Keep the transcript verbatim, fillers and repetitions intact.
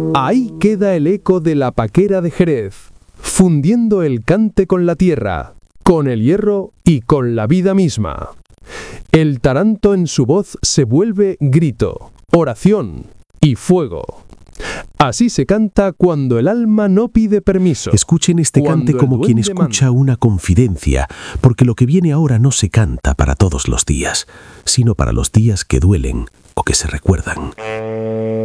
Ahí queda el eco de la paquera de Jerez, fundiendo el cante con la tierra, con el hierro y con la vida misma. El taranto en su voz se vuelve grito, oración y fuego. Así se canta cuando el alma no pide permiso. Escuchen este cante como quien escucha una confidencia, porque lo que viene ahora no se canta para todos los días, sino para los días que duelen o que se recuerdan.